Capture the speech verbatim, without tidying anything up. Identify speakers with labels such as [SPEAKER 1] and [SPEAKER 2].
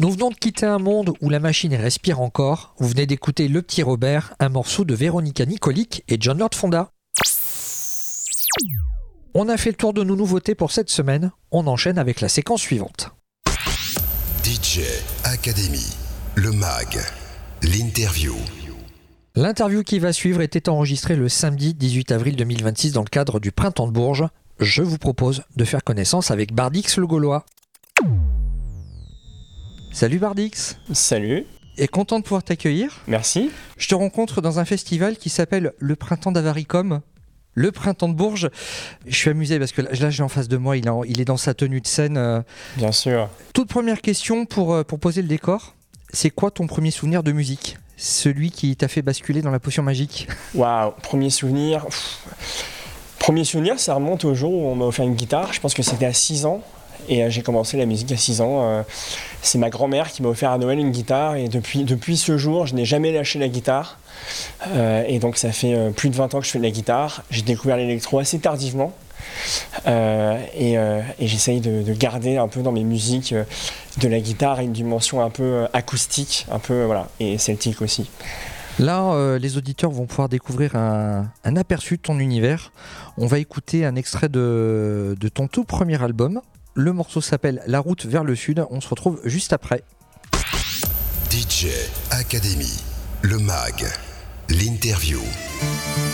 [SPEAKER 1] Nous venons de quitter un monde où la machine respire encore. Vous venez d'écouter Le Petit Robert, un morceau de Véronica Nicolic et John Lord Fonda. On a fait le tour de nos nouveautés pour cette semaine. On enchaîne avec la séquence suivante.
[SPEAKER 2] D J Academy, le mag, l'interview.
[SPEAKER 1] L'interview qui va suivre était enregistrée le samedi dix-huit avril deux mille vingt-six dans le cadre du Printemps de Bourges. Je vous propose de faire connaissance avec Bardix le Gaulois. Salut Bardix.
[SPEAKER 3] Salut.
[SPEAKER 1] Et content de pouvoir t'accueillir.
[SPEAKER 3] Merci.
[SPEAKER 1] Je te rencontre dans un festival qui s'appelle le Printemps d'Avaricom. Le Printemps de Bourges. Je suis amusé parce que là, là j'ai en face de moi, il, a, il est dans sa tenue de scène. Euh...
[SPEAKER 3] Bien sûr.
[SPEAKER 1] Toute première question pour, pour poser le décor. C'est quoi ton premier souvenir de musique ? Celui qui t'a fait basculer dans la potion magique ?
[SPEAKER 3] Waouh, premier souvenir. Pff. Premier souvenir, ça remonte au jour où on m'a offert une guitare. Je pense que c'était à six ans. Et euh, j'ai commencé la musique à six ans. Euh, c'est ma grand-mère qui m'a offert à Noël une guitare. Et depuis, depuis ce jour, je n'ai jamais lâché la guitare. Euh, et donc ça fait euh, plus de vingt ans que je fais de la guitare. J'ai découvert l'électro assez tardivement. Euh, et, euh, et j'essaye de, de garder un peu dans mes musiques euh, de la guitare une dimension un peu euh, acoustique, un peu, euh, voilà, et celtique aussi.
[SPEAKER 1] Là, euh, les auditeurs vont pouvoir découvrir un, un aperçu de ton univers. On va écouter un extrait de, de ton tout premier album. Le morceau s'appelle La route vers le sud. On se retrouve juste après.
[SPEAKER 2] D J Academy, le mag, l'interview.